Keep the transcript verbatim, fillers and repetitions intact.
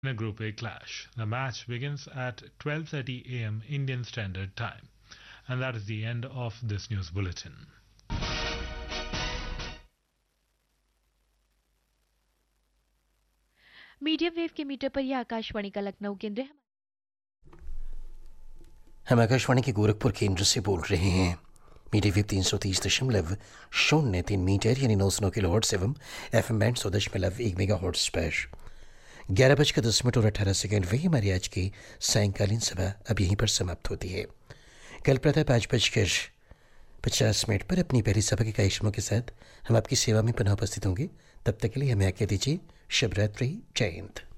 in a Group A clash. The match begins at twelve thirty a m Indian Standard Time. And that is the end of this news bulletin. Medium wave के metre पर यह आकाशवाणी का लखनऊ केंद्र है। हम आकाशवाणी के गोरखपुर केंद्र से बोल रहे हैं। मीडियम वेव तीन सौ तीस दशमलव शून्य तीन मीटर यानी नौ सौ नौ किलो हर्ट्ज एवं एफ एम बैंड सौ दशमलव एक मेगा हर्ट्ज पर ग्यारह बजकर दस मिनट और अठारह सेकेंड वही हमारी आज की सायंकालीन सभा अब यहीं पर समाप्त होती है। कल प्रातः पाँच बजकर पचास मिनट पर अपनी पहली सभा के कार्यक्रमों के साथ हम आपकी सेवा में पुनः उपस्थित होंगे। तब तक के लिए हमें आज्ञा दीजिए। शुभ रात्रि। जय हिंद।